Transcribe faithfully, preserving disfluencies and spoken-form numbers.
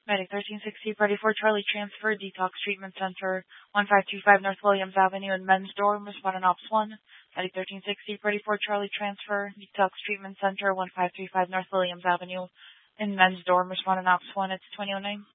Medic thirteen sixty, ready for Charlie Transfer, Detox Treatment Center, one five two five North Williams Avenue in Men's Dorm, Respondent Ops one. Medic thirteen sixty, ready for Charlie Transfer, Detox Treatment Center, one five three five North Williams Avenue in Men's Dorm, Respondent Ops one. It's twenty oh nine.